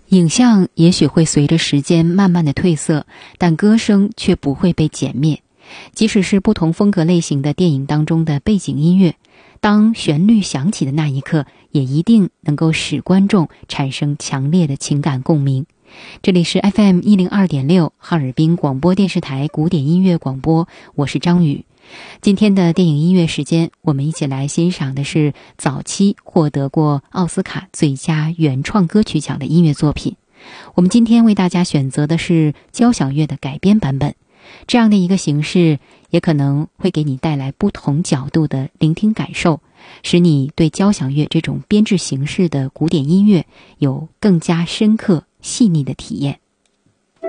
影像也许会随着时间慢慢的褪色，但歌声却不会被减灭。即使是不同风格类型的电影当中的背景音乐，当旋律响起的那一刻，也一定能够使观众产生强烈的情感共鸣。这里是 FM 102.6哈尔滨广播电视台古典音乐广播，我是张宇。今天的电影音乐时间，我们一起来欣赏的是早期获得过奥斯卡最佳原创歌曲奖的音乐作品。我们今天为大家选择的是交响乐的改编版本，这样的一个形式也可能会给你带来不同角度的聆听感受，使你对交响乐这种编制形式的古典音乐有更加深刻细腻的体验。